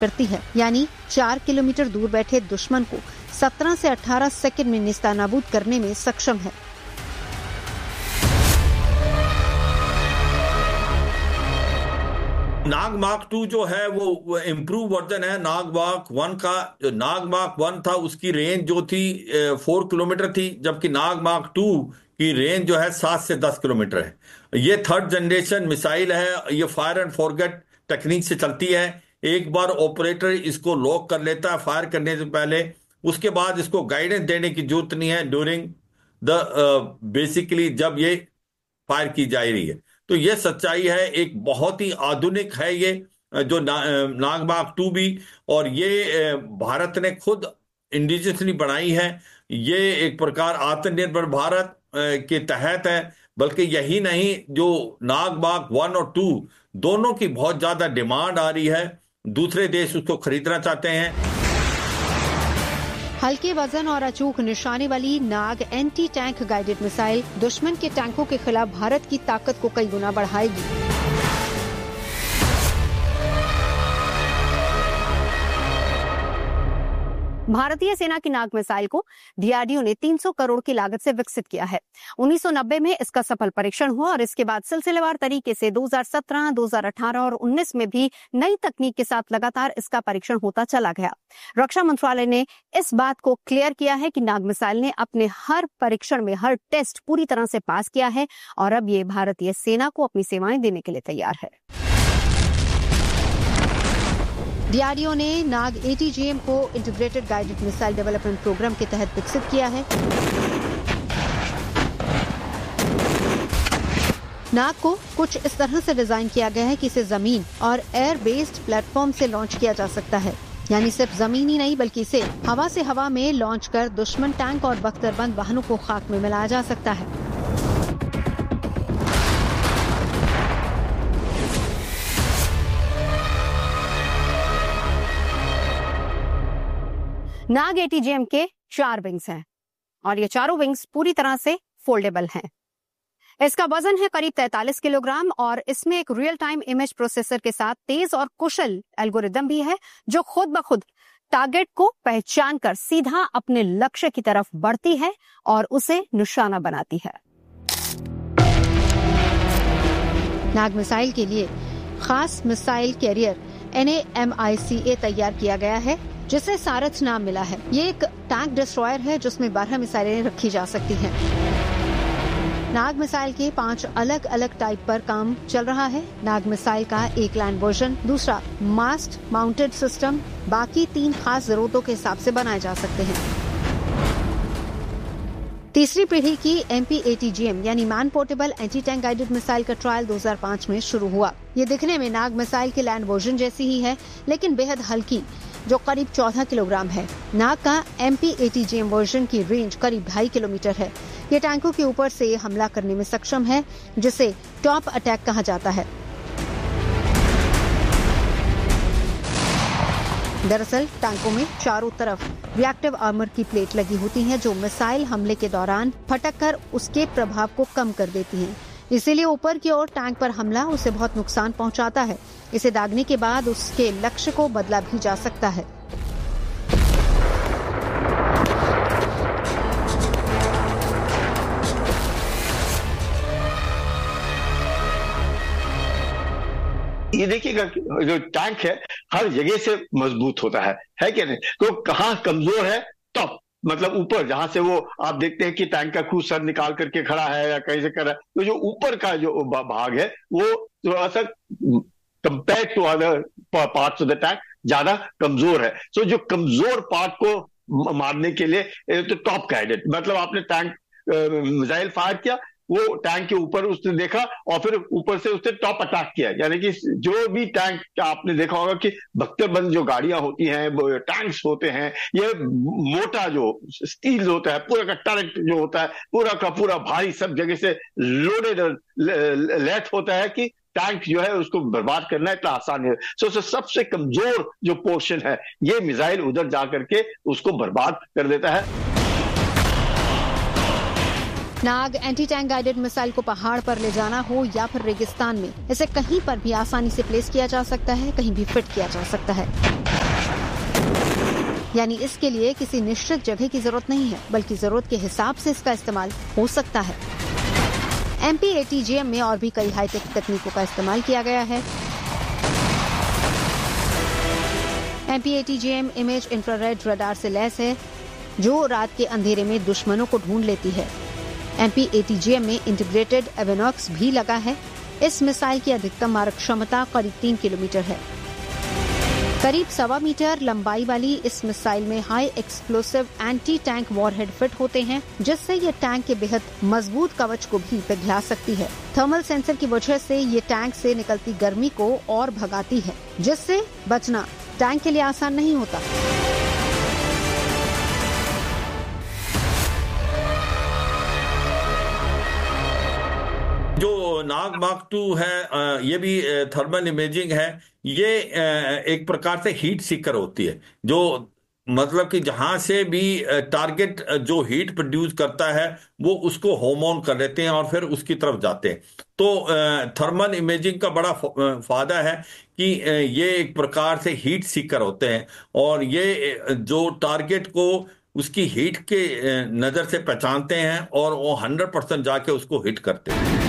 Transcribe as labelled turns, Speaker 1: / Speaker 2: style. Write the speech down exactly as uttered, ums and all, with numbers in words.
Speaker 1: करती है, यानी चार किलोमीटर दूर बैठे दुश्मन को सत्रह से अठारह सेकंड में निस्तानाबूद करने में सक्षम है।
Speaker 2: नाग मार्क टू जो है वो इम्प्रूव वर्जन है नाग मार्क वन का। जो नाग मार्क वन था उसकी रेंज जो थी फोर किलोमीटर थी, जबकि नाग मार्क टू की रेंज जो है सात से दस किलोमीटर है। ये थर्ड जनरेशन मिसाइल है, ये फायर एंड फॉरगेट टेक्निक से चलती है। एक बार ऑपरेटर इसको लॉक कर लेता है फायर करने से पहले, उसके बाद इसको गाइडेंस देने की जरूरत नहीं है ड्यूरिंग द बेसिकली जब ये फायर की जा रही है। तो ये सच्चाई है, एक बहुत ही आधुनिक है ये जो ना, नाग मार्क टू भी, और ये भारत ने खुद इंडिजियसली बनाई है। ये एक प्रकार आत्मनिर्भर भारत के तहत है। बल्कि यही नहीं, जो नाग मार्क वन और टू दोनों की बहुत ज्यादा डिमांड आ रही है, दूसरे देश उसको खरीदना चाहते हैं।
Speaker 1: हल्के वजन और अचूक निशाने वाली नाग एंटी टैंक गाइडेड मिसाइल दुश्मन के टैंकों के खिलाफ भारत की ताकत को कई गुना बढ़ाएगी।
Speaker 3: भारतीय सेना की नाग मिसाइल को डीआरडीओ ने तीन सौ करोड़ की लागत से विकसित किया है। उन्नीस सौ नब्बे में इसका सफल परीक्षण हुआ और इसके बाद सिलसिलेवार तरीके से दो हज़ार सत्रह, दो हज़ार अठारह और उन्नीस में भी नई तकनीक के साथ लगातार इसका परीक्षण होता चला गया। रक्षा मंत्रालय ने इस बात को क्लियर किया है कि नाग मिसाइल ने अपने हर परीक्षण में हर टेस्ट पूरी तरह से पास किया है और अब ये भारतीय सेना को अपनी सेवाएं देने के लिए तैयार है।
Speaker 1: डीआरडीओ ने नाग एटीजीएम को integrated guided missile development programme के तहत विकसित किया है। नाग को कुछ इस तरह से डिजाइन किया गया है कि इसे जमीन और एयर बेस्ड प्लेटफॉर्म से लॉन्च किया जा सकता है, यानी सिर्फ जमीन ही नहीं बल्कि इसे हवा से हवा में लॉन्च कर दुश्मन टैंक और बख्तरबंद वाहनों को खाक में मिलाया जा सकता है।
Speaker 3: नाग एटीजीएम के चार विंग्स हैं और ये चारों विंग्स पूरी तरह से फोल्डेबल हैं। इसका वजन है करीब तैंतालीस किलोग्राम और इसमें एक रियल टाइम इमेज प्रोसेसर के साथ तेज और कुशल एल्गोरिदम भी है जो खुद ब खुद टारगेट को पहचान कर सीधा अपने लक्ष्य की तरफ बढ़ती है और उसे निशाना बनाती है।
Speaker 1: नाग मिसाइल के लिए खास missile career N A M आई सी ए तैयार किया गया है जिसे सारथ नाम मिला है। ये एक टैंक डिस्ट्रॉयर है जिसमें बारह मिसाइलें रखी जा सकती हैं। नाग मिसाइल के पांच अलग अलग टाइप पर काम चल रहा है। नाग मिसाइल का एक लैंड वर्जन, दूसरा मास्ट माउंटेड सिस्टम, बाकी तीन खास जरूरतों के हिसाब से बनाए जा सकते हैं। तीसरी पीढ़ी की M P A T G M यानी man portable anti tank guided missile का ट्रायल दो हज़ार पाँच में शुरू हुआ। ये दिखने में नाग मिसाइल के लैंड वर्जन जैसी ही है लेकिन बेहद हल्की, जो करीब चौदह किलोग्राम है। नाग का M P A T G M version की रेंज करीब ढाई किलोमीटर है। ये टैंकों के ऊपर से हमला करने में सक्षम है जिसे टॉप अटैक कहा जाता है। दरअसल टैंकों में चारों तरफ रिएक्टिव आर्मर की प्लेट लगी होती है जो मिसाइल हमले के दौरान फटक कर उसके प्रभाव को कम कर देती हैं। इसीलिए ऊपर की ओर टैंक पर हमला उसे बहुत नुकसान पहुंचाता है। इसे दागने के बाद उसके लक्ष्य को बदला भी जा सकता है।
Speaker 4: ये देखिएगा जो टैंक है हर जगह से मजबूत होता है, है क्या नहीं? तो कहाँ कमजोर है, टॉप मतलब ऊपर जहां से वो आप देखते हैं कि टैंक का क्रू सर निकाल करके खड़ा है या कहीं से कर रहा है, तो जो ऊपर का जो भाग है वो थोड़ा सा compare to other parts of the tank ज्यादा कमजोर है। सो so, जो कमजोर पार्ट को मारने के लिए तो टॉप गाइडेड, मतलब आपने टैंक मिसाइल फायर किया, वो टैंक के ऊपर उसने देखा और फिर ऊपर से उसने टॉप अटैक किया। यानी कि जो भी टैंक आपने देखा होगा कि बख्तरबंद जो गाड़ियां होती हैं, टैंक्स होते हैं, ये मोटा जो स्टील होता है, पूरा का टरक जो होता है, पूरा का पूरा भारी सब जगह से लोडेड लेथ होता है कि टैंक जो है उसको बर्बाद करना इतना आसान है। सो so, so, सबसे कमजोर जो पोर्शन है ये मिसाइल उधर जा करके उसको बर्बाद कर देता है।
Speaker 1: नाग एंटी टैंक गाइडेड मिसाइल को पहाड़ पर ले जाना हो या फिर रेगिस्तान में, इसे कहीं पर भी आसानी से प्लेस किया जा सकता है, कहीं भी फिट किया जा सकता है। यानी इसके लिए किसी निश्चित जगह की जरूरत नहीं है, बल्कि जरूरत के हिसाब से इसका इस्तेमाल हो सकता है। M P A T G M में और भी कई हाईटेक तकनीकों का इस्तेमाल किया गया है। M P A T G M image infrared radar से लैस है, जो रात के अंधेरे में दुश्मनों को ढूंढ लेती है। M P A T G M में इंटीग्रेटेड एवेनॉक्स भी लगा है। इस मिसाइल की अधिकतम मारक क्षमता करीब तीन किलोमीटर है। करीब सवा मीटर लंबाई वाली इस मिसाइल में high explosive anti tank warhead fit होते हैं, जिससे ये टैंक के बेहद मजबूत कवच को भी पिघला सकती है। थर्मल सेंसर की वजह से ये टैंक से निकलती गर्मी को और भगाती है, जिससे बचना टैंक के लिए आसान नहीं होता।
Speaker 2: जो नाग मार्क टू है, ये भी थर्मल इमेजिंग है। ये एक प्रकार से हीट सीकर होती है, जो मतलब कि जहां से भी टारगेट जो हीट प्रोड्यूस करता है वो उसको होम ऑन कर लेते हैं और फिर उसकी तरफ जाते हैं। तो थर्मल इमेजिंग का बड़ा फायदा है कि ये एक प्रकार से हीट सीकर होते हैं और ये जो टारगेट को उसकी हीट के नजर से पहचानते हैं और वो हंड्रेड परसेंट जाके उसको हिट करते हैं।